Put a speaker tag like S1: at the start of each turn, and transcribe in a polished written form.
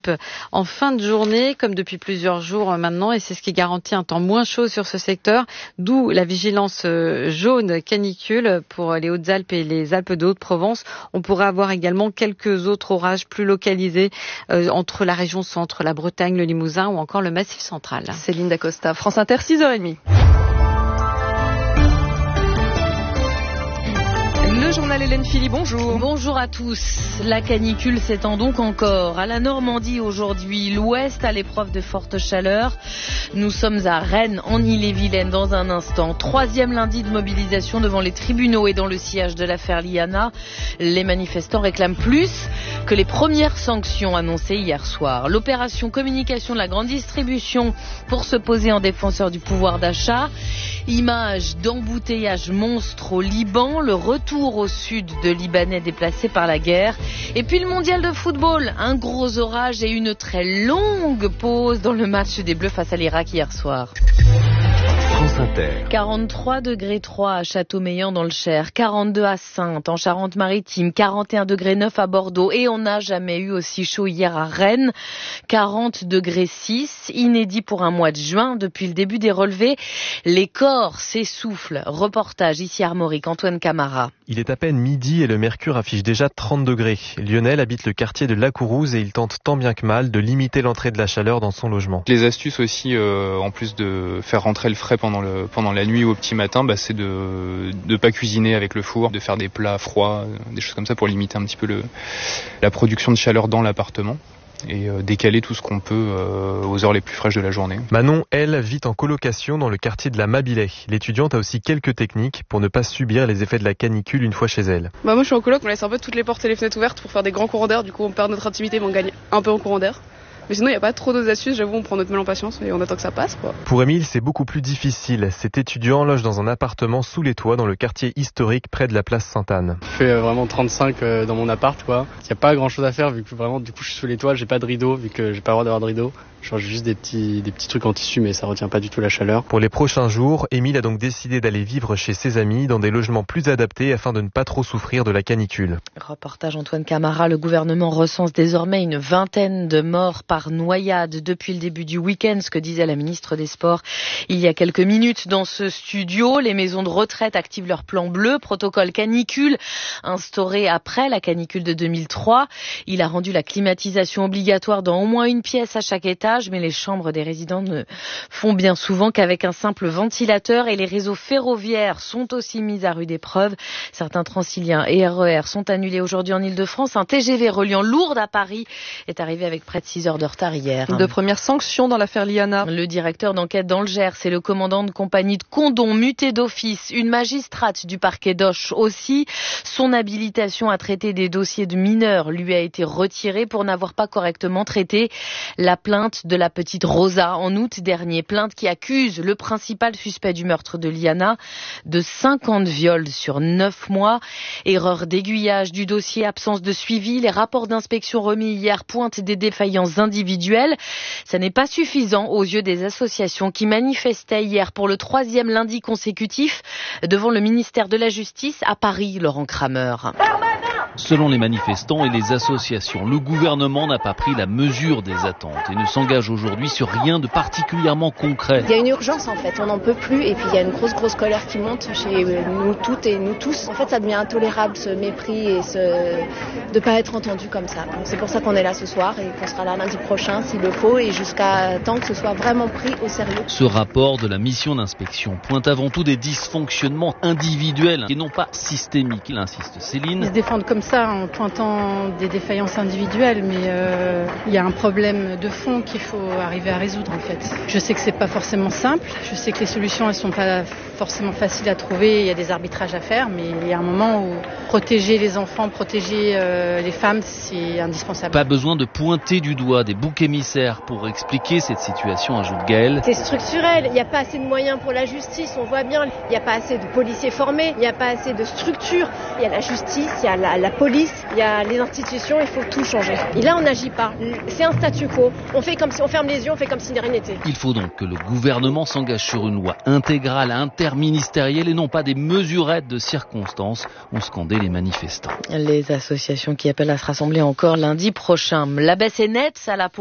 S1: En fin de journée, comme depuis plusieurs jours maintenant, et c'est ce qui garantit un temps moins chaud sur ce secteur, d'où la vigilance jaune canicule pour les Hautes-Alpes et les Alpes de Haute-Provence. On pourrait avoir également quelques autres orages plus localisés entre la région centre, la Bretagne, le Limousin ou encore le Massif central.
S2: Céline Dacosta, France Inter, 6h30. Le journal Hélène Philly, bonjour.
S3: Bonjour à tous. La canicule s'étend donc encore à la Normandie aujourd'hui, l'Ouest à l'épreuve de forte chaleur. Nous sommes à Rennes, en Ille-et-Vilaine dans un instant. 3e lundi de mobilisation devant les tribunaux et dans le sillage de l'affaire Liana. Les manifestants réclament plus que les premières sanctions annoncées hier soir. L'opération communication de la grande distribution pour se poser en défenseur du pouvoir d'achat. Images d'embouteillage monstre au Liban, le retour au sud de Libanais déplacés par la guerre. Et puis le mondial de football, un gros orage et une très longue pause dans le match des Bleus face à l'Irak hier soir. 43 degrés 3 à Châteaumeillan dans le Cher, 42 à Saintes en Charente-Maritime, 41 degrés 9 à Bordeaux et on n'a jamais eu aussi chaud hier à Rennes, 40 degrés 6, inédit pour un mois de juin depuis le début des relevés. Les corps s'essoufflent. Reportage ici Armorique, Antoine Camara.
S4: Il est à peine midi et le mercure affiche déjà 30 degrés. Lionel habite le quartier de La Courouse et il tente tant bien que mal de limiter l'entrée de la chaleur dans son logement.
S5: Les astuces aussi, en plus de faire rentrer le frais pendant la nuit ou au petit matin, c'est de pas cuisiner avec le four, de faire des plats froids, des choses comme ça pour limiter un petit peu la production de chaleur dans l'appartement et décaler tout ce qu'on peut aux heures les plus fraîches de la journée.
S4: Manon, elle, vit en colocation dans le quartier de la Mabilais. L'étudiante a aussi quelques techniques pour ne pas subir les effets de la canicule une fois chez elle.
S6: Moi je suis en coloc, on laisse un peu toutes les portes et les fenêtres ouvertes pour faire des grands courants d'air, du coup on perd notre intimité mais on gagne un peu en courant d'air. Mais sinon, il n'y a pas trop d'autres astuces, j'avoue, on prend notre mal en patience et on attend que ça passe, quoi.
S4: Pour Émile, c'est beaucoup plus difficile. Cet étudiant loge dans un appartement sous les toits dans le quartier historique près de la place Sainte-Anne.
S7: Il fait vraiment 35 dans mon appart, quoi. Il n'y a pas grand chose à faire vu que vraiment, du coup, je suis sous les toits, j'ai pas de rideau, vu que j'ai pas le droit d'avoir de rideau. Je change juste des petits trucs en tissu, mais ça retient pas du tout la chaleur.
S4: Pour les prochains jours, Émile a donc décidé d'aller vivre chez ses amis dans des logements plus adaptés afin de ne pas trop souffrir de la canicule.
S3: Reportage Antoine Camara, le gouvernement recense désormais une 20aine de morts par noyade depuis le début du week-end, ce que disait la ministre des Sports il y a quelques minutes dans ce studio. Les maisons de retraite activent leur plan bleu, protocole canicule instauré après la canicule de 2003. Il a rendu la climatisation obligatoire dans au moins une pièce à chaque étage, mais les chambres des résidents ne font bien souvent qu'avec un simple ventilateur et les réseaux ferroviaires sont aussi mis à rude épreuve. Certains Transiliens et RER sont annulés aujourd'hui en Ile-de-France. Un TGV reliant Lourdes à Paris est arrivé avec près de 6 heures de retard hier.
S2: De premières sanctions dans l'affaire Liana.
S3: Le directeur d'enquête dans le Gers et le commandant de compagnie de Condom muté d'office, une magistrate du parquet d'Auch aussi. Son habilitation à traiter des dossiers de mineurs lui a été retirée pour n'avoir pas correctement traité la plainte de la petite Rosa en août dernier. Plainte qui accuse le principal suspect du meurtre de Liana de 50 viols sur 9 mois. Erreur d'aiguillage du dossier, absence de suivi. Les rapports d'inspection remis hier pointent des défaillances individuelles. Ça n'est pas suffisant aux yeux des associations qui manifestaient hier pour le 3e lundi consécutif devant le ministère de la Justice à Paris, Laurent Kramer.
S8: Selon les manifestants et les associations, le gouvernement n'a pas pris la mesure des attentes et ne s'engage aujourd'hui sur rien de particulièrement concret.
S9: Il y a une urgence en fait, on n'en peut plus et puis il y a une grosse colère qui monte chez nous toutes et nous tous. En fait ça devient intolérable ce mépris et de pas être entendu comme ça. Donc c'est pour ça qu'on est là ce soir et qu'on sera là lundi prochain s'il le faut et jusqu'à temps que ce soit vraiment pris au sérieux.
S8: Ce rapport de la mission d'inspection pointe avant tout des dysfonctionnements individuels et non pas systémiques, insiste Céline.
S10: Ils se défendent comme ça en pointant des défaillances individuelles, mais il y a un problème de fond qu'il faut arriver à résoudre en fait. Je sais que c'est pas forcément simple, je sais que les solutions elles sont pas forcément faciles à trouver, il y a des arbitrages à faire, mais il y a un moment où protéger les enfants, protéger les femmes, c'est indispensable.
S8: Pas besoin de pointer du doigt des boucs émissaires pour expliquer cette situation, ajoute Gaëlle.
S9: C'est structurel, il n'y a pas assez de moyens pour la justice, on voit bien, il n'y a pas assez de policiers formés, il n'y a pas assez de structures, il y a la justice, il y a la police, il y a les institutions, il faut tout changer. Et là, on n'agit pas. C'est un statu quo. On fait comme si on ferme les yeux, on fait comme si de rien n'était.
S8: Il faut donc que le gouvernement s'engage sur une loi intégrale, interministérielle et non pas des mesurettes de circonstances, ont scandé les manifestants.
S3: Les associations qui appellent à se rassembler encore lundi prochain. La baisse est nette, ça l'a